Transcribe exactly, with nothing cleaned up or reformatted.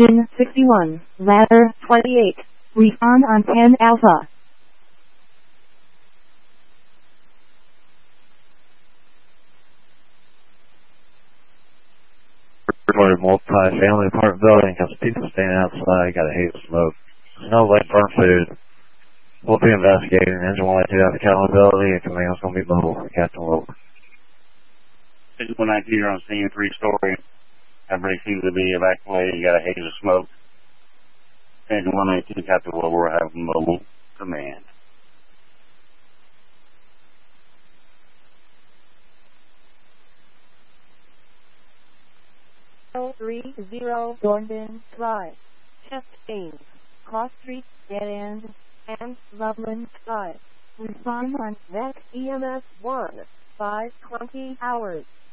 Engine sixty-one, ladder twenty-eight, respawn on ten Alpha. Reported multi-family apartment building because people standing outside, got a haze of smoke. Smells like burnt food. We'll be investigating. Engine one ninety-two out of accountability and command's going to be mobile. Captain Wilbur. Engine one ninety-two, you're on scene, three-story. Everybody seems to be evacuated. You got a haze of smoke. Engine one ninety-two, Captain Wilbur, have mobile command. zero three zero Thornton Drive, Chest eight, Cross Street, Dead End, and Loveland Drive. Respawn on V E C E M S one, five twenty hours.